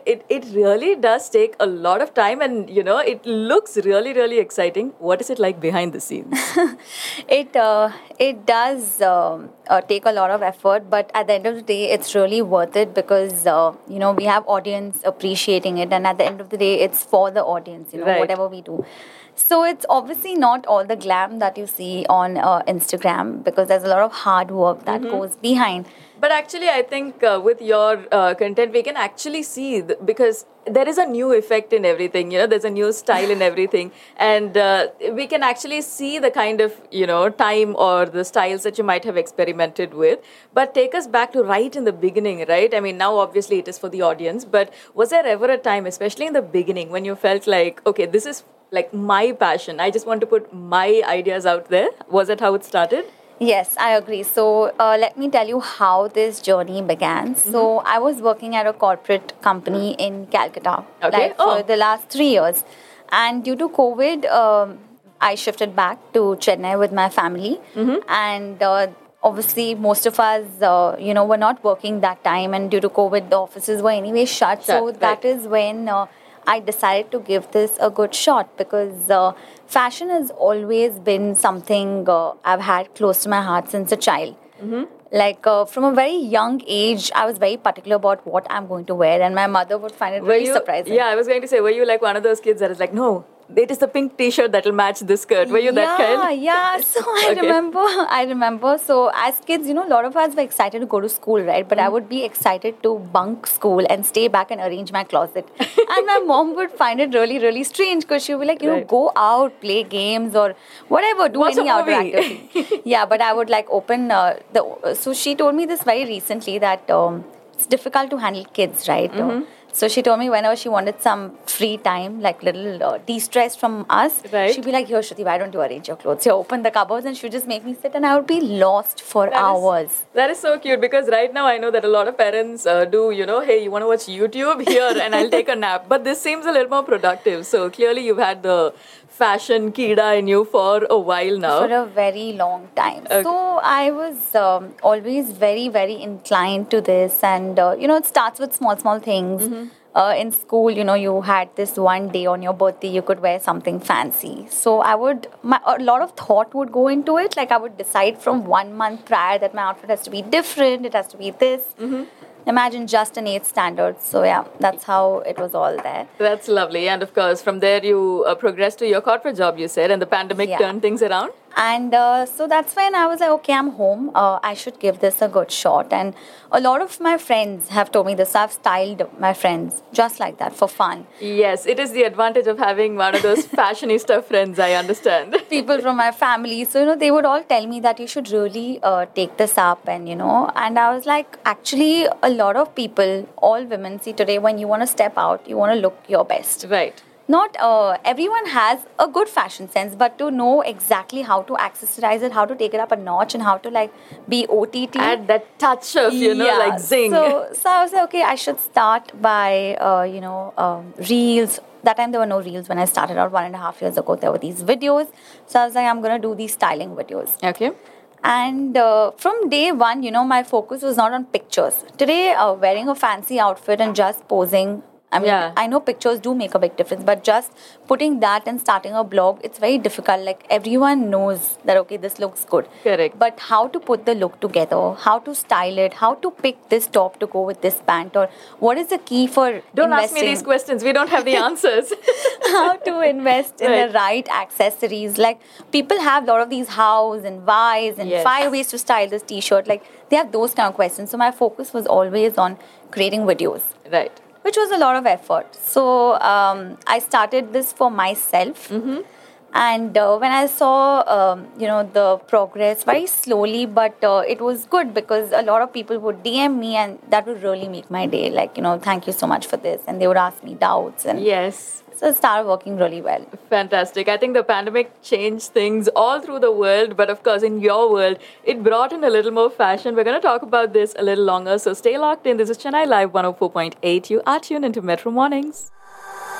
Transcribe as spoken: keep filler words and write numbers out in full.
it, it really does take a lot of time, and, you know, it looks really, really exciting. What is it like behind the scenes? it uh, it does um, uh, take a lot of effort, but at the end of the day, it's really worth it because uh, you know we have audience appreciating it, and at the end of the day, it's for the audience. You know, Right. whatever we do. So it's obviously not all the glam that you see on uh, Instagram because there's a lot of hard work that goes behind. But actually, I think uh, with your uh, content, we can actually see th- because there is a new effect in everything. You know, there's a new style in everything, and uh, we can actually see the kind of, you know, time or the styles that you might have experimented with. But take us back to right in the beginning, right? I mean, now obviously it is for the audience, but was there ever a time, especially in the beginning, when you felt like, okay, this is like my passion. I just want to put my ideas out there. Was that how it started? Yes, I agree. So uh, let me tell you how this journey began. So I was working at a corporate company in Calcutta, Okay. like Oh. for the last three years, and due to COVID, um, I shifted back to Chennai with my family, and. Uh, Obviously, most of us, uh, you know, were not working that time, and due to COVID, the offices were anyway shut. so Shut, that right. is when uh, I decided to give this a good shot because uh, fashion has always been something uh, I've had close to my heart since a child. Like uh, from a very young age, I was very particular about what I'm going to wear, and my mother would find it Were really you, surprising. Yeah, I was going to say, were you like one of those kids that is like, no, it is the pink T-shirt that'll match this skirt. Were you that yeah, kind? Yeah, So I Okay. remember, I remember. So as kids, you know, a lot of us were excited to go to school, right? But I Mm-hmm. would be excited to bunk school and stay back and arrange my closet. And my mom would find it really, really strange because she would be like, you know, Right. go out, play games or whatever, do Watch a any outdoor movie. activity. Yeah, but I would like open uh, the. So she told me this very recently that um, it's difficult to handle kids, right? Mm-hmm. Uh, so she told me whenever she wanted some free time, like little uh, de-stress from us, Right. she'd be like, here, Shruti, why don't you arrange your clothes? You open the cupboards and she would just make me sit and I would be lost for That is- hours. that is so cute because right now I know that a lot of parents uh, do, you know, hey, you want to watch YouTube here and I'll take a nap. But this seems a little more productive. So clearly you've had the fashion kida in you for a while now. For a very long time. Okay. So I was um, always very, very inclined to this. And, uh, you know, it starts with small, small things. Mm-hmm. Uh, in school, you know, you had this one day on your birthday, you could wear something fancy. So I would, my, a lot of thought would go into it. Like I would decide from one month prior that my outfit has to be different, it has to be this. Mm-hmm. Imagine just an eighth standard. So yeah, that's how it was all there. That's lovely. And of course, from there you uh, progressed to your corporate job, you said, and the pandemic Yeah. turned things around. And uh, so that's when I was like, okay, I'm home. Uh, I should give this a good shot. And a lot of my friends have told me this. I've styled my friends just like that for fun. Yes, it is the advantage of having one of those fashionista friends, I understand. People from my family. So, you know, they would all tell me that you should really uh, take this up. And, you know, and I was like, actually, a lot of people, all women, see today, when you want to step out, you want to look your best. Right. Not uh, everyone has a good fashion sense, but to know exactly how to accessorize it, how to take it up a notch, and how to like be O T T. Add that touch of, you know, Yeah. like zing. So, so I was like, okay, I should start by, uh, you know, um, reels. That time there were no reels when I started out one and a half years ago. There were these videos. So I was like, I'm going to do these styling videos. Okay. And uh, from day one, you know, my focus was not on pictures. Today, uh, wearing a fancy outfit and just posing, I mean, Yeah. I know pictures do make a big difference, but just putting that and starting a blog, it's very difficult. Like, everyone knows that, okay, this looks good. Correct. But how to put the look together, how to style it, how to pick this top to go with this pant, or what is the key for Don't ask investing? me these questions. We don't have the answers. How to invest in Right. the right accessories. Like, people have a lot of these hows and whys and Yes. five ways to style this t-shirt. Like, they have those kind of questions. So my focus was always on creating videos, Right. which was a lot of effort. So um, I started this for myself. Mm-hmm. And uh, when I saw, um, you know, the progress very slowly, but uh, it was good because a lot of people would D M me and that would really make my day. Like, you know, thank you so much for this. And they would ask me doubts. And Yes. so it started working really well. Fantastic. I think the pandemic changed things all through the world, but of course, in your world, it brought in a little more fashion. We're going to talk about this a little longer, so stay locked in. This is Chennai Live one oh four point eight. You are tuned into Metro Mornings.